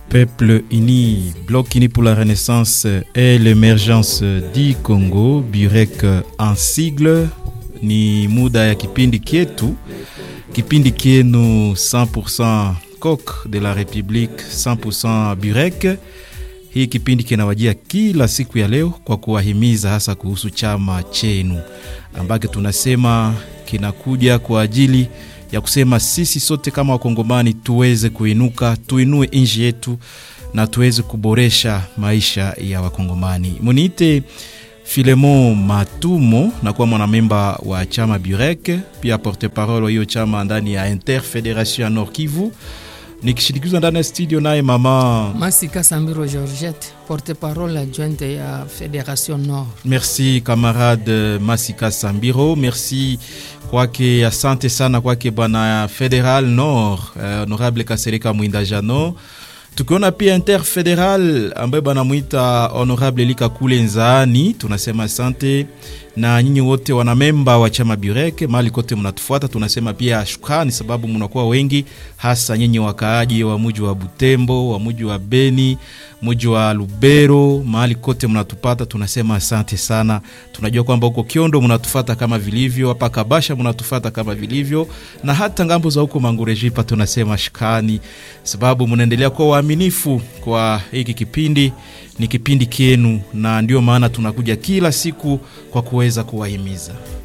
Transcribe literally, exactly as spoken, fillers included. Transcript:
Peuple uni, bloc uni pour la renaissance et l'émergence du Congo, Burek en sigle, ni muda ya kipindi kietu, kipindi kienu cent pour cent coq de la République, cent pour cent Burek. Hii kipindi kinawajia kila siku ya leo kwa kuwahimiza hasa kuhusu chama chenu, ambake tunasema kinakuja kwa ajili ya kusema sisi sote kama wakongomani tuweze kuinuka, tuinue nchi yetu na tuweze kuboresha maisha ya wakongomani. Muniite Filemon Matumo, na kuwa mwanamemba wa chama Burek, pia porte-parole wa hiyo chama ndani ya Interfederation Nord Kivu. Nikishirikizwa ndani ya studio naye mama Masika Sambiro Georgette, porte-parole adjointe ya Fédération Nord. Merci camarade Masika Sambiro, merci kwake, asante sana kwake bwana Fédéral Nord, eh, honorable Kasereka Mwinda Jano. Tukiona pia Interfederal ambaye bwana muita honorable Lika Kule Nzaani, tunasema asante. Na nyinyi wote wanamemba wa chama Burek, mahali kote mnatufuata, tunasema pia shukrani sababu mnakuwa wengi, hasa nyinyi wakaaji wa mji wa Butembo, wa mji wa Beni, mji wa Lubero, mahali kote mnatupata, tunasema asante sana. Tunajua kwamba huko Kiondo mnatufuata kama vilivyo, hapa Kabasha mnatufuata kama vilivyo, na hata ngambo za huko Mangurejipa tunasema shukrani sababu mnaendelea kuwa waaminifu kwa hiki kipindi. Ni kipindi kienu, na ndio maana tunakuja kila siku kwa kuweza kuwahimiza.